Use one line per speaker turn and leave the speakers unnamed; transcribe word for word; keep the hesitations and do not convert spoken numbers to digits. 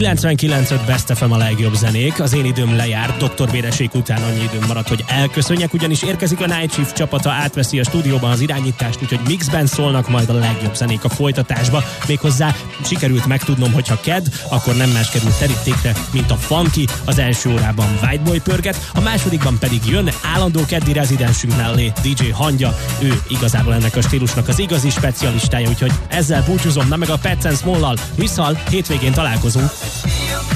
kilencvenkilenc öt Best ef em a legjobb zenék. Az én időm lejárt, doktor Véreség után annyi időm maradt, hogy elköszönjek, ugyanis érkezik a Night Shift csapata, átveszi a stúdióban az irányítást, úgyhogy mixben szólnak majd a legjobb zenék a folytatásba. Méghozzá sikerült megtudnom, hogyha kedd, akkor nem más került terítékre, mint a funky. Az első órában White Boy pörget, a másodikban pedig jön állandó keddi rezidensünk mellé dé dzsé Hangya. Ő igazából ennek a stílusnak az igazi specialistája, úgyhogy ezzel búcsúzom, na meg a Pets and Small-lal. Viszont hétvégén találkozunk.